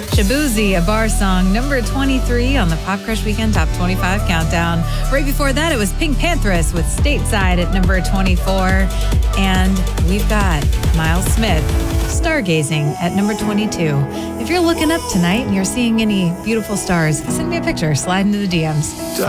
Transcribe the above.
Shabuzi, a bar song, number 23 on the Pop Crush Weekend Top 25 Countdown. Right before that, it was Pink Panthers with Stateside at number 24. And we've got Miles Smith, Stargazing at number 22. If you're looking up tonight and you're seeing any beautiful stars, send me a picture. Slide into the DMs.